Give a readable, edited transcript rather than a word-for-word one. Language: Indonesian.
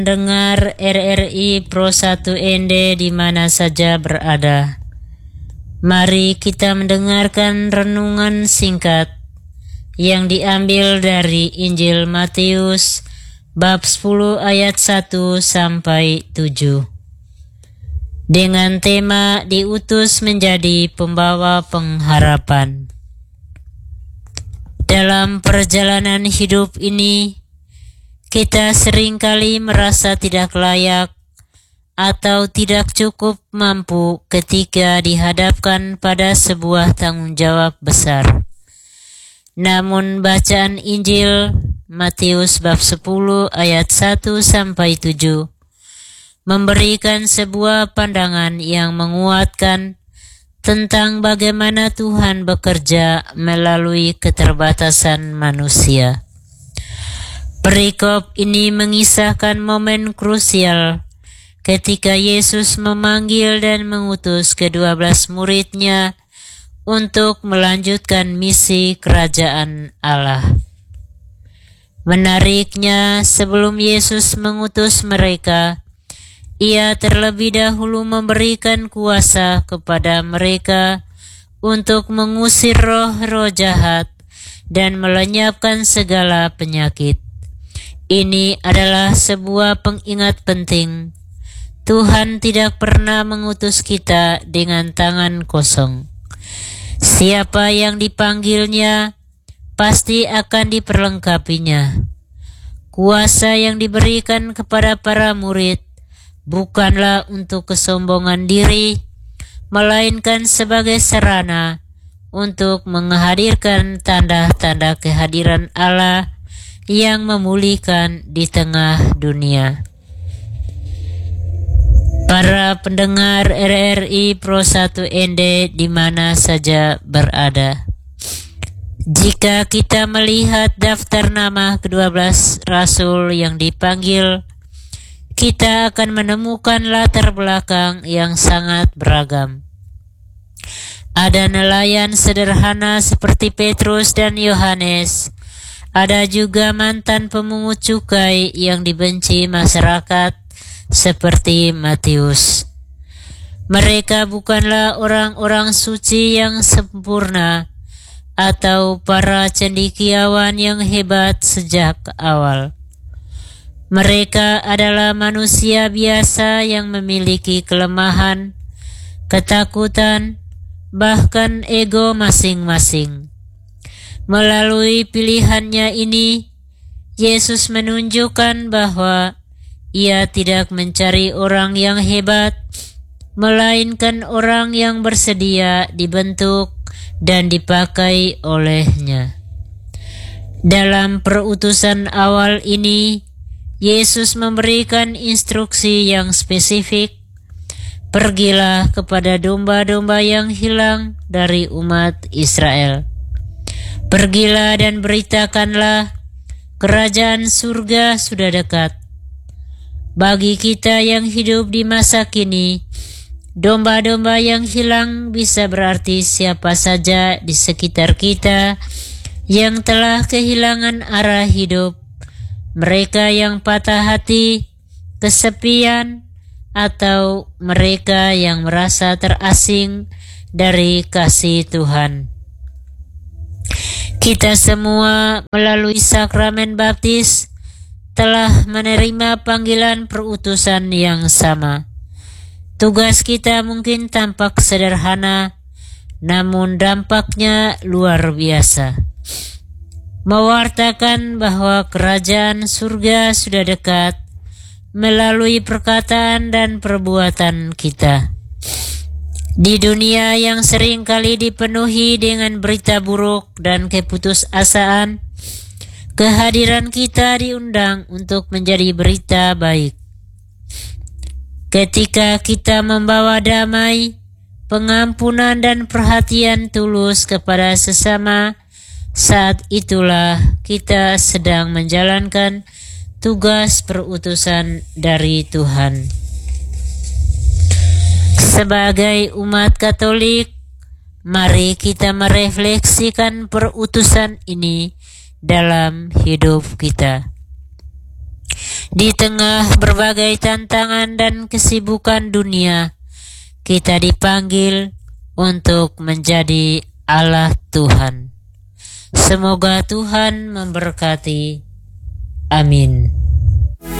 Dengar RRI Pro 1 ND di mana saja berada. Mari kita mendengarkan renungan singkat yang diambil dari Injil Matius bab 10 ayat 1 sampai 7. Dengan tema diutus menjadi pembawa pengharapan. Dalam perjalanan hidup ini, kita seringkali merasa tidak layak atau tidak cukup mampu ketika dihadapkan pada sebuah tanggung jawab besar. Namun bacaan Injil Matius bab 10 ayat 1 sampai 7 memberikan sebuah pandangan yang menguatkan tentang bagaimana Tuhan bekerja melalui keterbatasan manusia. Perikop ini mengisahkan momen krusial ketika Yesus memanggil dan mengutus ke-12 murid-Nya untuk melanjutkan misi kerajaan Allah. Menariknya, sebelum Yesus mengutus mereka, Ia terlebih dahulu memberikan kuasa kepada mereka untuk mengusir roh-roh jahat dan melenyapkan segala penyakit. Ini adalah sebuah pengingat penting. Tuhan tidak pernah mengutus kita dengan tangan kosong. Siapa yang dipanggilnya pasti akan diperlengkapinya. Kuasa yang diberikan kepada para murid bukanlah untuk kesombongan diri, melainkan sebagai sarana untuk menghadirkan tanda-tanda kehadiran Allah yang memulihkan di tengah dunia. Para pendengar RRI Pro 1 ND di mana saja berada. Jika kita melihat daftar nama ke-12 rasul yang dipanggil, kita akan menemukan latar belakang yang sangat beragam. Ada nelayan sederhana seperti Petrus dan Yohanes. Ada juga mantan pemungut cukai yang dibenci masyarakat seperti Matius. Mereka bukanlah orang-orang suci yang sempurna atau para cendekiawan yang hebat sejak awal. Mereka adalah manusia biasa yang memiliki kelemahan, ketakutan, bahkan ego masing-masing. Melalui pilihannya ini, Yesus menunjukkan bahwa Ia tidak mencari orang yang hebat, melainkan orang yang bersedia dibentuk dan dipakai oleh-Nya. Dalam perutusan awal ini, Yesus memberikan instruksi yang spesifik. Pergilah kepada domba-domba yang hilang dari umat Israel. Pergilah dan beritakanlah, kerajaan surga sudah dekat. Bagi kita yang hidup di masa kini, domba-domba yang hilang bisa berarti siapa saja di sekitar kita yang telah kehilangan arah hidup, mereka yang patah hati, kesepian, atau mereka yang merasa terasing dari kasih Tuhan. Kita semua melalui sakramen baptis telah menerima panggilan perutusan yang sama. Tugas kita mungkin tampak sederhana, namun dampaknya luar biasa. Mewartakan bahwa kerajaan surga sudah dekat melalui perkataan dan perbuatan kita. Di dunia yang sering kali dipenuhi dengan berita buruk dan keputusasaan, kehadiran kita diundang untuk menjadi berita baik. Ketika kita membawa damai, pengampunan dan perhatian tulus kepada sesama, saat itulah kita sedang menjalankan tugas perutusan dari Tuhan. Sebagai umat Katolik, mari kita merefleksikan perutusan ini dalam hidup kita. Di tengah berbagai tantangan dan kesibukan dunia, kita dipanggil untuk menjadi Allah Tuhan. Semoga Tuhan memberkati. Amin.